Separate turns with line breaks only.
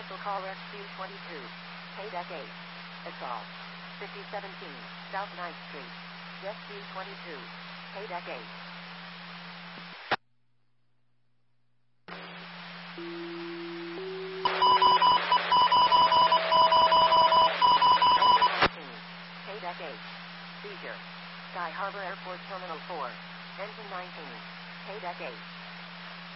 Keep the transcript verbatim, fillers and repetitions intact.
Special call Rescue twenty-two. Paydeck eight. Assault. fifty seventeen South ninth Street. Rescue twenty-two. Paydeck eight. Paydeck eight. Seizure. Sky Harbor Airport Terminal four. Engine nineteen. Paydeck eight.